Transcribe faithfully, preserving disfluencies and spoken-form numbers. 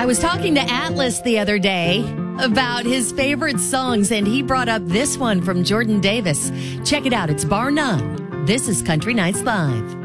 was talking to Atlas the other day about his favorite songs, and he brought up this one from Jordan Davis. Check it out. It's Bar None. This is Country Nights Live.